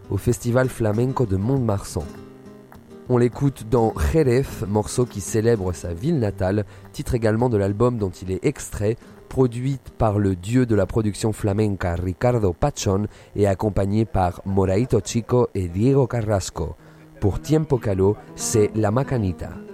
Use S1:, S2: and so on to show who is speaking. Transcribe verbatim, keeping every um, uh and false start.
S1: au Festival Flamenco de Mont-de-Marsan. On l'écoute dans Jerez, morceau qui célèbre sa ville natale, titre également de l'album dont il est extrait, produite par le dieu de la production flamenca Ricardo Pachón et accompagné par Moraito Chico et Diego Carrasco. Pour Tiempo Caló, c'est La Macanita.